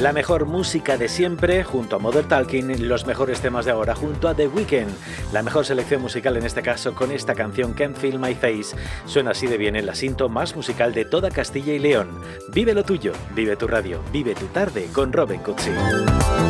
La mejor música de siempre junto a Modern Talking, los mejores temas de ahora junto a The Weeknd. La mejor selección musical en este caso con esta canción Can't Feel My Face. Suena así de bien en la cinta más musical de toda Castilla y León. Vive lo tuyo, vive tu radio, vive tu tarde con Robin Cooksey.